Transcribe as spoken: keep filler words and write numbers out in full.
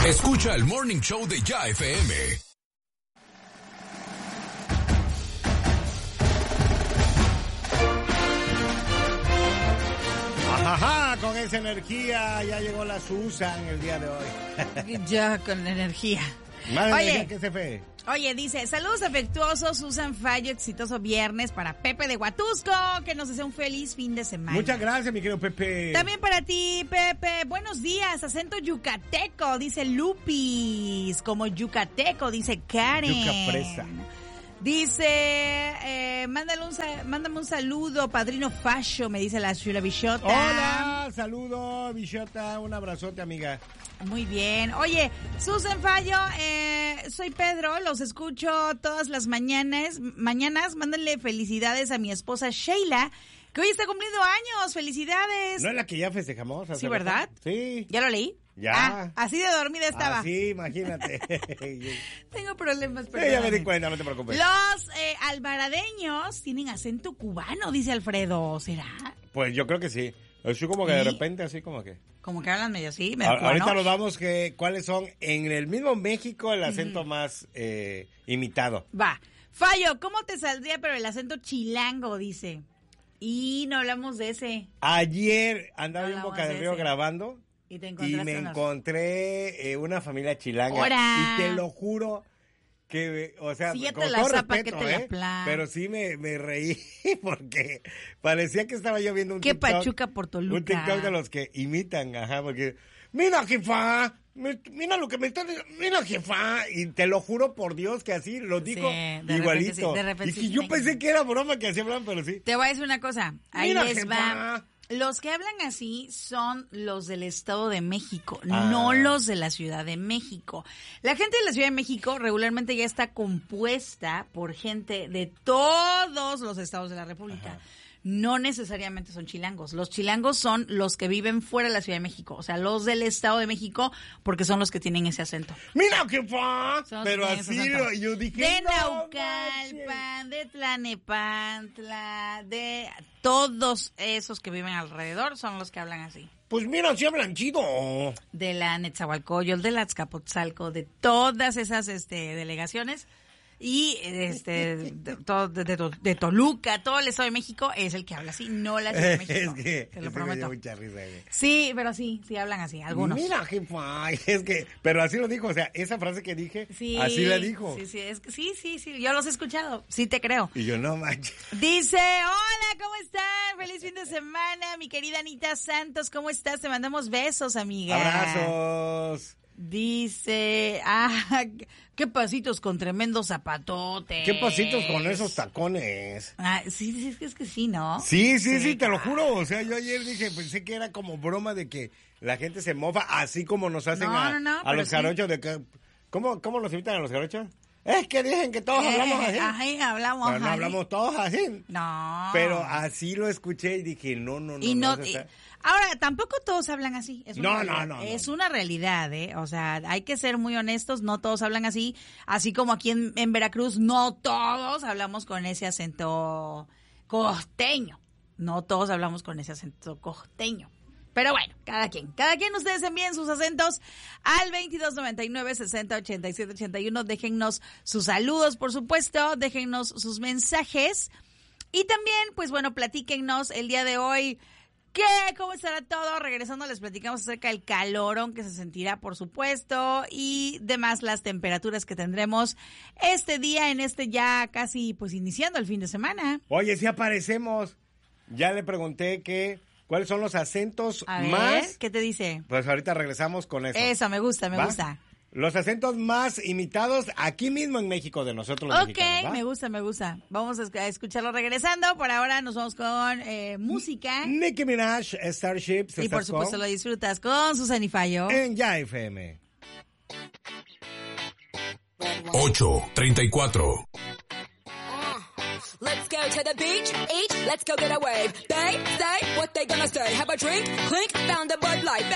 Escucha el Morning Show de Ya F M. Ajá, con esa energía ya llegó la Susan el día de hoy. Ya con energía. Madre Oye, mía, ¿qué se fue? Oye, dice, saludos afectuosos, Susan Fallo, exitoso viernes para Pepe de Huatusco, que nos desea un feliz fin de semana. Muchas gracias, mi querido Pepe. También para ti, Pepe, buenos días, acento yucateco, dice Lupis, como yucateco, dice Karen. Yuca fresa. Dice, eh, mándale un, mándame un saludo, Padrino Fasho, me dice la Chula Bichota. Hola, saludo, Bichota, un abrazote, amiga. Muy bien. Oye, Susan Fallo, eh, soy Pedro, los escucho todas las mañanas. Mañanas, mándenle felicidades a mi esposa Sheila, que hoy está cumpliendo años. ¡Felicidades! ¿No es la que ya festejamos? Sí, ¿verdad? Sí. ¿Ya lo leí? Ya. Ah, así de dormida estaba. Ah, sí, imagínate. Tengo problemas, Sí, perdóname. ya me di cuenta, no te preocupes. Los eh, alvaradeños tienen acento cubano, dice Alfredo. ¿Será? Pues yo creo que sí. Así como que ¿Y? de repente, así como que... Como que hablan medio así, medio A- ahorita cubano. nos damos que cuáles son en el mismo México el acento más eh, imitado. Va. Fallo, ¿cómo te saldría pero el acento chilango, dice? Y no hablamos de ese. Ayer andaba No en hablamos Boca del de Río ese. grabando Y te y encontraste me unos- encontré eh, una familia chilanga. ¡Hora! Y te lo juro que, o sea, Si ya te con la todo zapa, respeto, que te la ¿eh? plan. Pero sí me, me reí porque parecía que estaba yo viendo un ¿Qué TikTok. Pachuca por Toluca? Un TikTok de los que imitan, ajá, porque... Mira, jefa, me- mira lo que me están diciendo, mira, jefa, y te lo juro por Dios que así lo dijo de repente igualito. sí, de repente y que sí yo me- pensé que era broma que así hablaban, pero sí. Te voy a decir una cosa. Ahí Mira, les jefa. va. Los que hablan así son los del Estado de México, Ah. no los de la Ciudad de México. La gente de la Ciudad de México regularmente ya está compuesta por gente de todos los estados de la República. Ajá. No necesariamente son chilangos. Los chilangos son los que viven fuera de la Ciudad de México, o sea, los del Estado de México, porque son los que tienen ese acento. Mira, jefa, Son los pero que tienen ese así acento. lo, yo dije, De no Naucalpan, de Tlanepantla, de todos esos que viven alrededor son los que hablan así. pues mira, sí hablan chido. De la Netzahualcoyotl, de la Azcapotzalco, de todas esas este, delegaciones. Y este de, todo- de, de- de Toluca, todo el Estado de México es el que habla así, no la Ciudad de México. es que te lo ese me dio prometo. mucha risa, güey. Sí, pero sí, sí hablan así, algunos. Mira, jefa, es que, pero así lo dijo, o sea, esa frase que dije, Sí, así la dijo. Sí, sí, es que, sí, sí, sí, yo los he escuchado, sí te creo. Y yo, no manches. Dice, hola, ¿cómo están? Feliz fin de semana, mi querida Anita Santos, ¿cómo estás? Te mandamos besos, amiga. Abrazos. Dice, ah, qué pasitos con tremendos zapatotes. ¿Qué pasitos con esos tacones? Ah, sí, sí, es que, es que sí, ¿no? Sí, sí, sí, Sí, te lo claro. juro. O sea, yo ayer dije, pensé que era como broma de que la gente se mofa, así como nos hacen No, a, no, no, a pero los sí. jarochos de que... ¿Cómo, ¿Cómo los invitan a los jarochos? Es que dicen que todos hablamos Eh, así. Ay, hablamos Pero no así. hablamos todos así. No. Pero así lo escuché y dije, no, no, no. Y no, eso y- está- ahora, tampoco todos hablan así. Es una No, realidad. no, no, Es no. una realidad, ¿eh? O sea, hay que ser muy honestos, no todos hablan así. Así como aquí en, en Veracruz, no todos hablamos con ese acento costeño. No todos hablamos con ese acento costeño. Pero bueno, cada quien. Cada quien ustedes envíen sus acentos al veintidós noventa y nueve, sesenta, ochenta y siete, ochenta y uno. Déjennos sus saludos, por supuesto. Déjennos sus mensajes. Y también, pues bueno, platíquennos el día de hoy. ¿Qué? ¿Cómo estará todo? Regresando les platicamos acerca del calorón que se sentirá, por supuesto, y demás las temperaturas que tendremos este día en este ya casi, pues iniciando el fin de semana. Oye, si aparecemos. Ya le pregunté que cuáles son los acentos A ver, más... ¿qué te dice? Pues ahorita regresamos con eso. Eso, me gusta, me ¿Va? gusta. Los acentos más imitados aquí mismo en México de nosotros los Ok, mexicanos, ¿va? me gusta, me gusta. Vamos a esc- a escucharlo regresando. Por ahora nos vamos con eh, música. Nicki Minaj, Starship, Y por supuesto lo disfrutas con Susan y Fallo. en Ya F M. ocho treinta y cuatro. Let's go to the beach, eat, let's go get a wave. They say what they gonna say. Have a drink, clink, found a Bud Light.